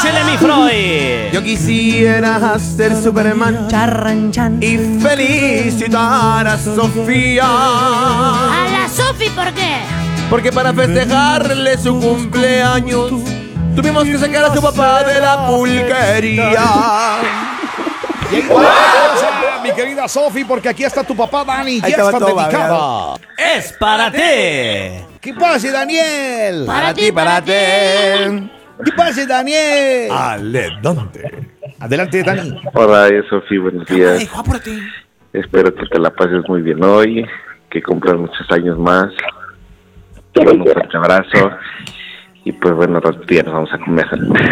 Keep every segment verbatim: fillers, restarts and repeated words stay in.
Échele, mi Freud. Yo quisiera ser Superman Charran, chan. y felicitar a Sofía. A la Sofi, ¿por qué? Porque para festejarle su cumpleaños tuvimos que sacar a su papá de la pulquería. Mi querida Sofi, porque aquí está tu papá Dani, ya Ahí está estaba todo dedicada. Es para ti. ¿Qué pasa, Daniel? Para ti, para ti. ¿Qué pasa, Daniel? Adelante. Adelante, Dani. Hola, Sofi, buenos días. Ay, Juan, por ti. Espero que te la pases muy bien hoy, que cumplas muchos años más. Te mando un fuerte abrazo. Y pues bueno, otro día nos vamos a comer.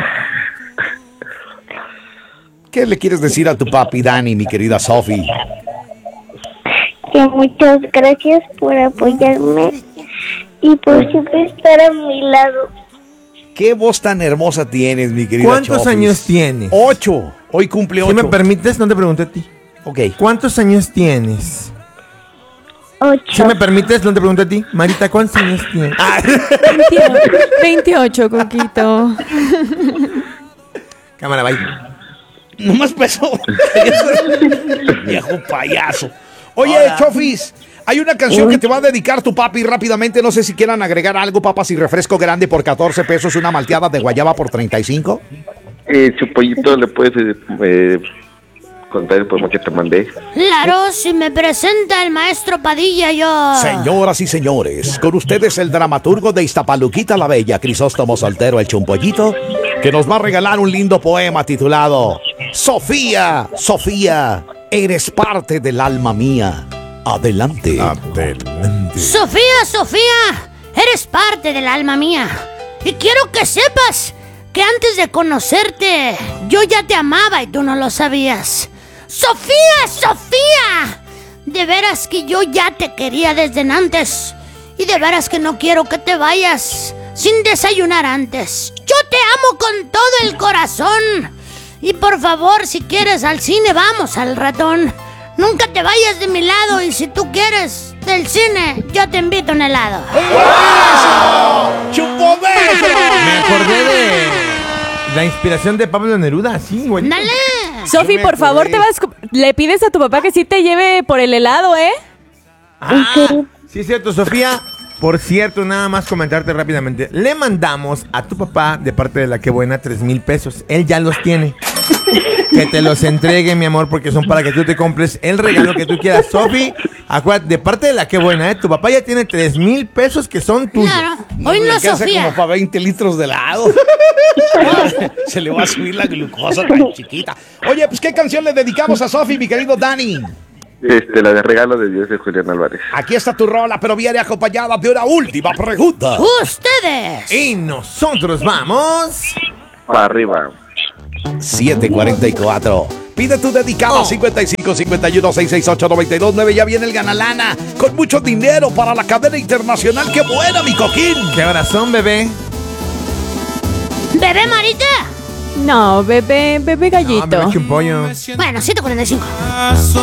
¿Qué le quieres decir a tu papi Dani, mi querida Sofi? Que muchas gracias por apoyarme y por siempre estar a mi lado. ¿Qué voz tan hermosa tienes, mi querida ¿Cuántos Chofis? años tienes? Ocho. Hoy cumple ocho. Si me permites, no te pregunté a ti. Ok. ¿Cuántos años tienes? Ocho. Si me permites, no te pregunté a ti. Marita, ¿cuántos años tienes? Ah, veintiocho, Coquito. cámara, bye. No más pesó. Viejo payaso. Oye, Hola. Chofis, hay una canción que te va a dedicar tu papi rápidamente. No sé si quieran agregar algo, papas, y refresco grande por catorce pesos, una malteada de guayaba por treinta y cinco. Eh, Chupollito, ¿le puedes eh, contar el poema que te mandé? Claro, si me presenta el maestro Padilla, yo... Señoras y señores, con ustedes el dramaturgo de Iztapaluquita la Bella, Crisóstomo Soltero, el Chumpollito, que nos va a regalar un lindo poema titulado Sofía, Sofía, eres parte del alma mía. Adelante. Adelante. Sofía, Sofía, eres parte del alma mía. Y quiero que sepas que antes de conocerte, yo ya te amaba y tú no lo sabías. Sofía, Sofía, de veras que yo ya te quería desde antes. Y de veras que no quiero que te vayas sin desayunar antes. Yo te amo con todo el corazón. Y por favor, si quieres al cine, vamos al ratón. Nunca te vayas de mi lado y si tú quieres del cine, yo te invito a un helado. ¡Chupo beso! Me acordé de la inspiración de Pablo Neruda, sí, güey. ¡Dale! Sofi, por favor, te vas. Le pides a tu papá que sí te lleve por el helado, ¿eh? Ah, sí, es cierto, Sofía. Por cierto, nada más comentarte rápidamente. Le mandamos a tu papá, de parte de la que buena, tres mil pesos. Él ya los tiene. Que te los entregue, mi amor, porque son para que tú te compres el regalo que tú quieras. Sofi, acuérdate, de parte de la que buena, ¿eh? Tu papá ya tiene tres mil pesos que son tuyos. Claro, hoy no, Le alcanza Sofía. como para veinte litros de helado. Se le va a subir la glucosa tan chiquita. Oye, pues ¿qué canción le dedicamos a Sofi, mi querido Dani? Este, la de Regalo de Dios de Julián Álvarez. Aquí está tu rola, pero viene acompañada de una última pregunta. Ustedes. Y nosotros vamos. Para arriba. siete cuarenta y cuatro. Pide tu dedicado Oh. cincuenta y cinco cincuenta y uno seiscientos sesenta y ocho noventa y dos nueve. Ya viene el Ganalana con mucho dinero para la cadena internacional. ¡Qué buena, mi coquín! ¿Qué horas son, bebé? ¿Bebé Marita? No, bebé, bebé No, gallito. me eché un pollo. Bueno, siete cuarenta y cinco.